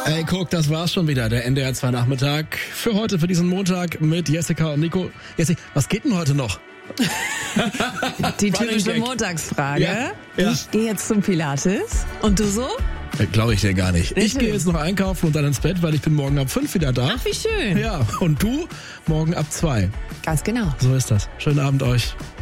Ey, guck, das war's schon wieder, der NDR 2 Nachmittag. Für heute, für diesen Montag mit Jessica und Nico. Jessica, was geht denn heute noch? Die typische Montagsfrage. Ja. Ich gehe jetzt zum Pilates. Und du so? Glaube ich dir gar nicht. Natürlich. Ich gehe jetzt noch einkaufen und dann ins Bett, weil ich bin morgen ab 5 wieder da. Ach, wie schön. Ja, und du morgen ab 2. Ganz genau. So ist das. Schönen Abend euch.